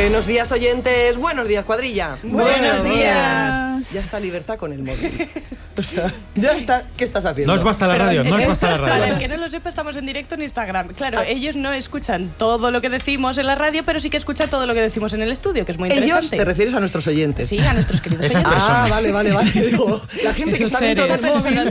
Buenos días, oyentes. Buenos días, cuadrilla. Buenos días. Ya está Libertad con el móvil. O sea, ya está. ¿Qué estás haciendo? No os basta la radio, no os basta la radio. Para el que no lo sepa, estamos en directo en Instagram. Claro, ellos no escuchan todo lo que decimos en la radio, pero sí que escuchan todo lo que decimos en el estudio, que es muy interesante. ¿Ellos te refieres a nuestros oyentes? Sí, a nuestros queridos Esas oyentes. personas. Vale. Digo, la gente que está dentro del móvil.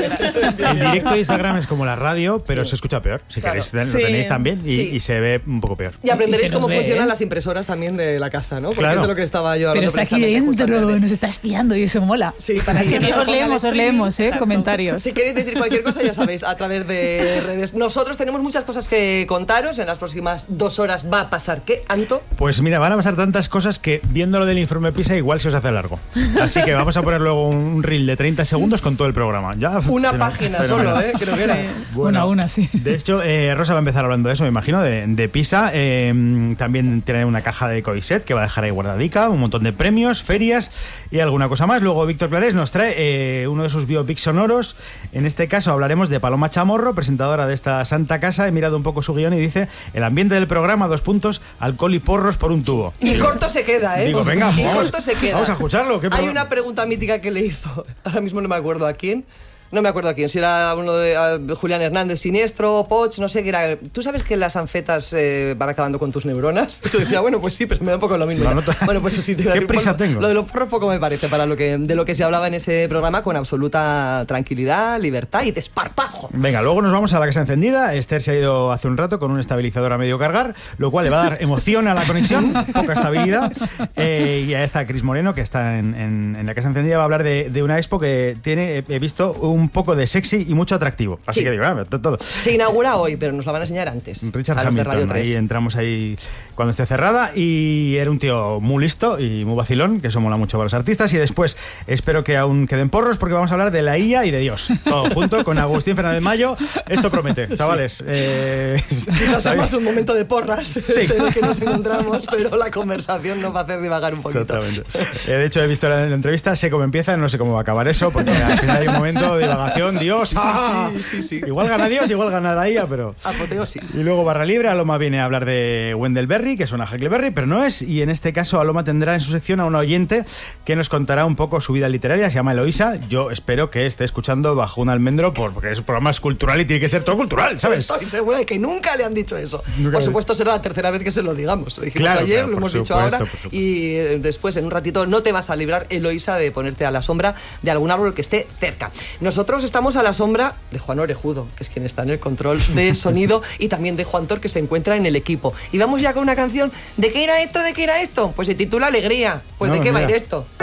El directo de Instagram es como la radio, pero se escucha peor. Si Claro. queréis, lo tenéis también y se ve un poco peor. Y aprenderéis Y se nos cómo ve, funcionan ¿eh? las impresoras también de la casa, ¿no? Porque Claro. es de lo que estaba yo Pero hablando está aquí precisamente justo dentro, antes de- nos está espiando y eso mola. Sí, Para sí, que sí. os leemos, Exacto. comentarios. Si queréis decir cualquier cosa, ya sabéis, a través de redes. Nosotros tenemos muchas cosas que contaros. En las próximas 2 horas va a pasar ¿qué, Anto? Pues mira, van a pasar tantas cosas que viendo lo del informe PISA igual se os hace largo. Así que vamos a poner luego un reel de 30 segundos con todo el programa. Ya, Una fenomenal. página solo, creo que era. Una, sí. De hecho, Rosa va a empezar hablando de eso, me imagino, de PISA. También tiene una caja de Coiset que va a dejar ahí guardadica, un montón de premios, ferias y alguna cosa más. Luego Víctor Clarés nos trae uno de sus biopics sonoros. En este caso hablaremos de Paloma Chamorro, presentadora de esta santa casa. He mirado un poco su guión y dice: el ambiente del programa, : alcohol y porros por un tubo. Y corto se queda, ¿eh? Digo, venga, y vamos, corto se queda. vamos a escucharlo. ¿Qué Hay programa? una pregunta mítica que le hizo, ahora mismo no me acuerdo a quién. No me acuerdo a quién, si era uno de Julián Hernández, Siniestro, Poch, no sé qué era. ¿Tú sabes que las anfetas van acabando con tus neuronas? Y tú decías, bueno, pues sí, pero me da un poco lo mismo. La ya. nota. Bueno, pues sí, te iba a ¿Qué decir, prisa bueno, tengo? Lo de los porros poco me parece para de lo que se hablaba en ese programa con absoluta tranquilidad, libertad y desparpajo. Venga, luego nos vamos a la casa encendida. Esther se ha ido hace un rato con un estabilizador a medio cargar, lo cual le va a dar emoción a la conexión, poca estabilidad. Y a esta Cris Moreno, que está en la casa encendida, va a hablar de una expo que tiene, he visto, un poco de sexy y mucho atractivo. Así Sí. que digo, todo. Se inaugura hoy, pero nos la van a enseñar antes. Richard a los de Radio Hamilton, 3. ahí entramos ahí cuando esté cerrada, y era un tío muy listo y muy vacilón, que eso mola mucho para los artistas. Y después espero que aún queden porros, porque vamos a hablar de la IA y de Dios, todo junto con Agustín Fernández Mayo. Esto promete, chavales. Quizás sea más un momento de porras en el que nos encontramos, pero la conversación nos va a hacer divagar un poquito. Exactamente. De hecho, he visto la entrevista, sé cómo empieza, no sé cómo va a acabar eso, porque al final hay un momento de divagación. Dios, Sí. igual gana Dios, igual gana la IA, pero... Apoteosis. Y luego barra libre, Aloma viene a hablar de Wendell Berry, que suena a Huckleberry, pero no es. Y en este caso Aloma tendrá en su sección a una oyente que nos contará un poco su vida literaria. Se llama Eloísa. Yo espero que esté escuchando bajo un almendro, porque es un programa cultural y tiene que ser todo cultural, ¿sabes? Estoy segura de que nunca le han dicho eso. Nunca Por le- supuesto, será la tercera vez que se lo digamos. Lo dijimos Claro, ayer, claro, lo por hemos dicho supuesto, ahora. por supuesto. Y después, en un ratito, no te vas a librar, Eloísa, de ponerte a la sombra de algún árbol que esté cerca. Nosotros estamos a la sombra de Juan Orejudo, que es quien está en el control de sonido, y también de Juan Tor, que se encuentra en el equipo. Y vamos ya con una canción. ¿De qué era esto? ¿De qué era esto? Pues se titula Alegría. Pues No, ¿de qué va a ir mira. esto?